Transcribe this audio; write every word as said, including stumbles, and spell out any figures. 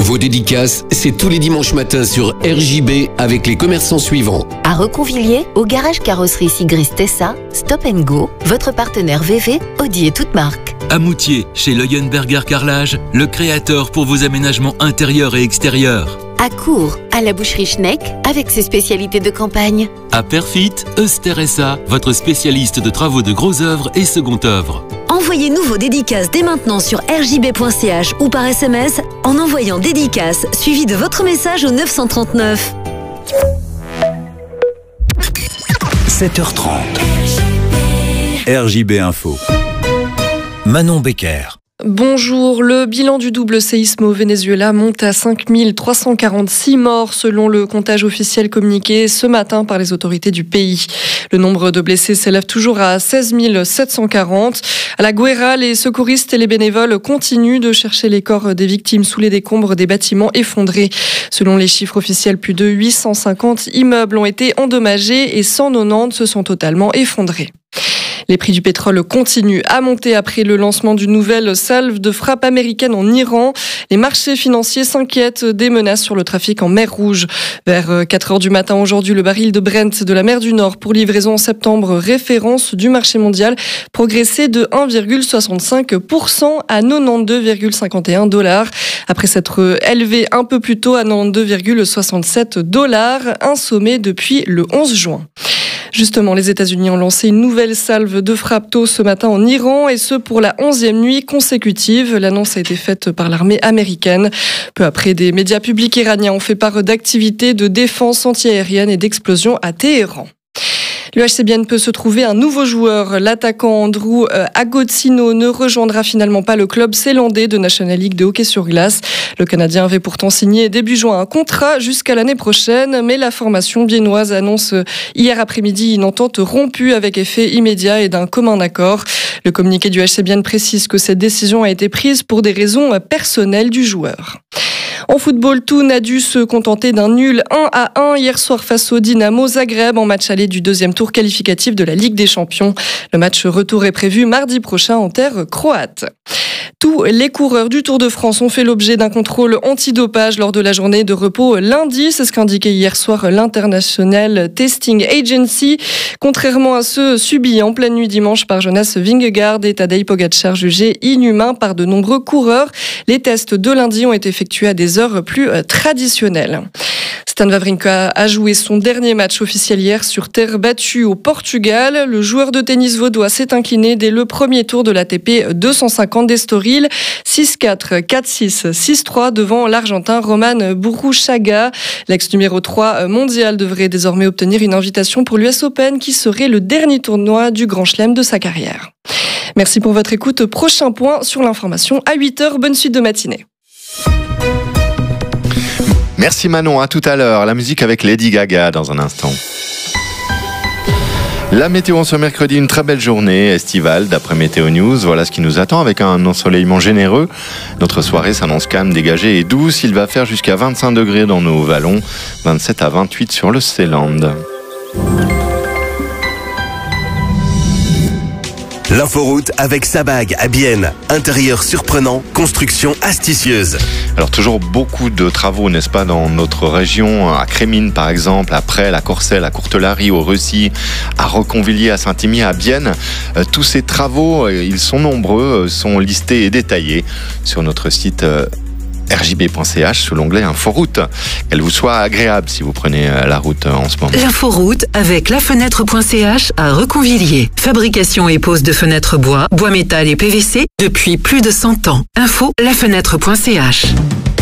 Vos dédicaces, c'est tous les dimanches matins sur R J B avec les commerçants suivants. À Reconvilier, au garage carrosserie Sigris Tessa, Stop and Go, votre partenaire V V, Audi et toute marque. À Moutier, chez Leuenberger Carrelage, le créateur pour vos aménagements intérieurs et extérieurs. À Cours, à la boucherie Schneck, avec ses spécialités de campagne. À Perfit, Eusteressa, votre spécialiste de travaux de gros œuvres et second œuvre. Envoyez-nous vos dédicaces dès maintenant sur r j b point c h ou par S M S en envoyant dédicace suivi de votre message au neuf cent trente-neuf. sept heures trente. R J B Info. Manon Becker. Bonjour, le bilan du double séisme au Venezuela monte à cinq mille trois cent quarante-six morts selon le comptage officiel communiqué ce matin par les autorités du pays. Le nombre de blessés s'élève toujours à seize mille sept cent quarante. À la Guaira, les secouristes et les bénévoles continuent de chercher les corps des victimes sous les décombres des bâtiments effondrés. Selon les chiffres officiels, plus de huit cent cinquante immeubles ont été endommagés et cent quatre-vingt-dix se sont totalement effondrés. Les prix du pétrole continuent à monter après le lancement d'une nouvelle salve de frappe américaine en Iran. Les marchés financiers s'inquiètent des menaces sur le trafic en mer Rouge. Vers quatre heures du matin aujourd'hui, le baril de Brent de la mer du Nord pour livraison en septembre, référence du marché mondial, progressait de un virgule soixante-cinq pour cent à quatre-vingt-douze virgule cinquante et un dollars. Après s'être élevé un peu plus tôt à quatre-vingt-douze virgule soixante-sept dollars, un sommet depuis le onze juin. Justement, les États-Unis ont lancé une nouvelle salve de frappe tôt ce matin en Iran, et ce pour la onzième nuit consécutive. L'annonce a été faite par l'armée américaine. Peu après, des médias publics iraniens ont fait part d'activités de défense antiaérienne et d'explosions à Téhéran. Le H C Bienne peut se trouver un nouveau joueur. L'attaquant Andrew Agostino ne rejoindra finalement pas le club zélandais de National League de hockey sur glace. Le Canadien avait pourtant signé début juin un contrat jusqu'à l'année prochaine, mais la formation biennoise annonce hier après-midi une entente rompue avec effet immédiat et d'un commun accord. Le communiqué du H C Bienne précise que cette décision a été prise pour des raisons personnelles du joueur. En football, Thun a dû se contenter d'un nul un à un hier soir face au Dynamo Zagreb en match aller du deuxième tour qualificatif de la Ligue des Champions. Le match retour est prévu mardi prochain en terre croate. Tous les coureurs du Tour de France ont fait l'objet d'un contrôle antidopage lors de la journée de repos lundi. C'est ce qu'indiquait hier soir l'International Testing Agency. Contrairement à ceux subis en pleine nuit dimanche par Jonas Vingegaard et Tadej Pogacar jugés inhumains par de nombreux coureurs, les tests de lundi ont été effectués à des heures plus traditionnelles. Stan Wawrinka a joué son dernier match officiel hier sur terre battue au Portugal. Le joueur de tennis vaudois s'est incliné dès le premier tour de l'A T P deux cent cinquante d'Estoril, six quatre, quatre six, six trois devant l'Argentin Roman Buruchaga. L'ex numéro trois mondial devrait désormais obtenir une invitation pour l'U S Open qui serait le dernier tournoi du Grand Chelem de sa carrière. Merci pour votre écoute. Prochain point sur l'information à huit heures. Bonne suite de matinée. Merci Manon, à tout à l'heure. La musique avec Lady Gaga dans un instant. La météo ce mercredi, une très belle journée estivale d'après Météo News. Voilà ce qui nous attend avec un ensoleillement généreux. Notre soirée s'annonce calme, dégagée et douce. Il va faire jusqu'à vingt-cinq degrés dans nos vallons, vingt-sept à vingt-huit sur le Seeland. L'inforoute avec Sabag à Bienne. Intérieur surprenant, construction astucieuse. Alors toujours beaucoup de travaux, n'est-ce pas, dans notre région, à Crémines par exemple, à Presles, à Corcelles, à Courtelary, au Recy, à Reconvilier, à Saint-Imier, à Bienne. Euh, tous ces travaux, euh, ils sont nombreux, euh, sont listés et détaillés sur notre site euh, r j b point c h sous l'onglet Inforoute. Qu'elle vous soit agréable si vous prenez la route en ce moment. L'Inforoute avec la fenêtre point c h à Reconvilier. Fabrication et pose de fenêtres bois, bois métal et P V C depuis plus de cent ans. Info la fenêtre point c h.